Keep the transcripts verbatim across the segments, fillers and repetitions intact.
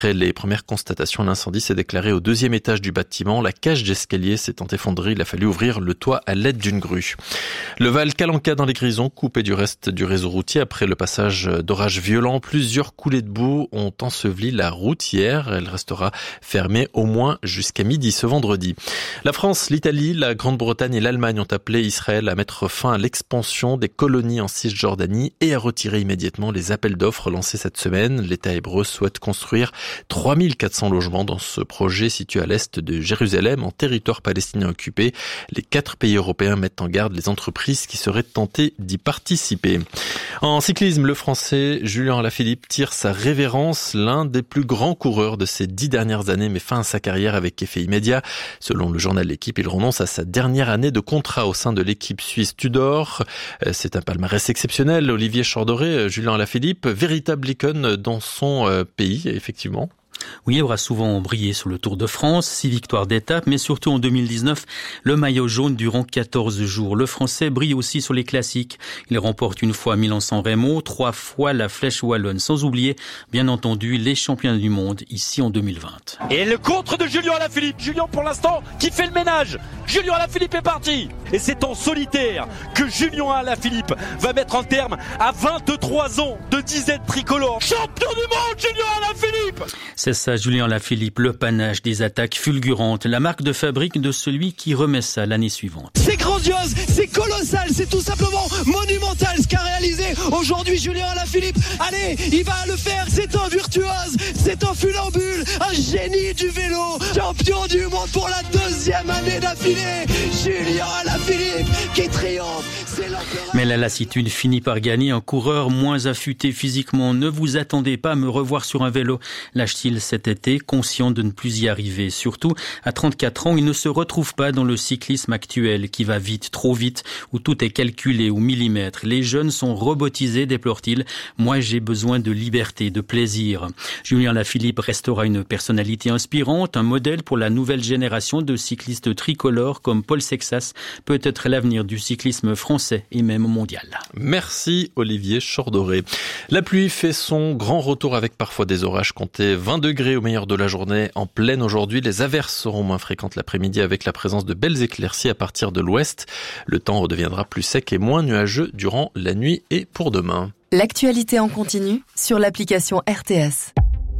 Après les premières constatations, l'incendie s'est déclaré au deuxième étage du bâtiment. La cage d'escalier s'étant effondrée, il a fallu ouvrir le toit à l'aide d'une grue. Le Val Calanca dans les Grisons, coupé du reste du réseau routier après le passage d'orages violents. Plusieurs coulées de boue ont enseveli la route hier. Elle restera fermée au moins jusqu'à midi ce vendredi. La France, l'Italie, la Grande-Bretagne et l'Allemagne ont appelé Israël à mettre fin à l'expansion des colonies en Cisjordanie et à retirer immédiatement les appels d'offres lancés cette semaine. L'État hébreu souhaite construire trois mille quatre cents logements dans ce projet situé à l'est de Jérusalem, en territoire palestinien occupé. Les quatre pays européens mettent en garde les entreprises qui seraient tentées d'y participer. En cyclisme, le Français Julien Alaphilippe tire sa révérence. L'un des plus grands coureurs de ces dix dernières années met fin à sa carrière avec effet immédiat. Selon le journal L'Équipe, il renonce à sa dernière année de contrat au sein de l'équipe suisse Tudor. C'est un palmarès exceptionnel. Olivier Chordoré, Julien Alaphilippe, véritable icône dans son pays, effectivement. Oui, il aura souvent brillé sur le Tour de France, six victoires d'étape, mais surtout en deux mille dix-neuf, le maillot jaune durant quatorze jours. Le Français brille aussi sur les classiques. Il remporte une fois Milan-San Remo, trois fois la Flèche Wallonne, sans oublier, bien entendu, les championnats du monde, ici en deux mille vingt. Et le contre de Julien Alaphilippe. Julien, pour l'instant, qui fait le ménage. Julien Alaphilippe est parti. Et c'est en solitaire que Julien Alaphilippe va mettre un terme à vingt-trois ans de disette tricolore. Champion du monde, Julien Alaphilippe! C'est ça, Julien Alaphilippe, le panache des attaques fulgurantes, la marque de fabrique de celui qui remet ça l'année suivante. C'est grandiose, c'est colossal, c'est tout simplement monumental ce qu'a réalisé aujourd'hui Julien Alaphilippe. Allez, il va le faire, c'est un virtuose, c'est un funambule, un génie du vélo, champion du monde pour la deuxième année d'affilée. Julien Alaphilippe qui triomphe, c'est l'empereur. Mais la lassitude finit par gagner, un coureur moins affûté physiquement. Ne vous attendez pas à me revoir sur un vélo, lâche-t-il cet été, conscient de ne plus y arriver. Surtout, à trente-quatre ans, il ne se retrouve pas dans le cyclisme actuel qui va vite, trop vite, où tout est calculé au millimètre. Les jeunes sont robotisés, déplore-t-il. Moi, j'ai besoin de liberté, de plaisir. Julien Alaphilippe restera une personnalité inspirante, un modèle pour la nouvelle génération de cyclistes tricolores comme Paul Sexas, peut-être l'avenir du cyclisme français et même mondial. Merci Olivier Chordoré. La pluie fait son grand retour avec parfois des orages. Comptez vingt degrés au meilleur de la journée en pleine aujourd'hui. Les averses seront moins fréquentes l'après-midi avec la présence de belles éclaircies à partir de l'ouest. Le temps redeviendra plus sec et moins nuageux durant la nuit et pour demain. L'actualité en continu sur l'application R T S.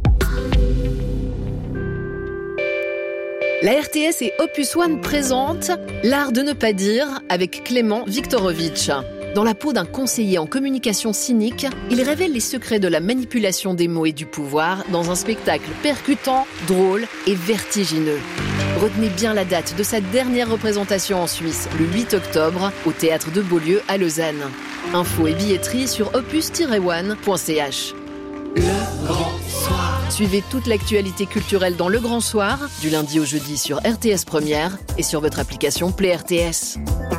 La R T S et Opus One présentent L'art de ne pas dire avec Clément Viktorovitch. Dans la peau d'un conseiller en communication cynique, il révèle les secrets de la manipulation des mots et du pouvoir dans un spectacle percutant, drôle et vertigineux. Retenez bien la date de sa dernière représentation en Suisse, le huit octobre, au Théâtre de Beaulieu à Lausanne. Infos et billetterie sur opus tiret one point c h. Le Grand Soir. Suivez toute l'actualité culturelle dans Le Grand Soir, du lundi au jeudi sur R T S Première et sur votre application Play R T S.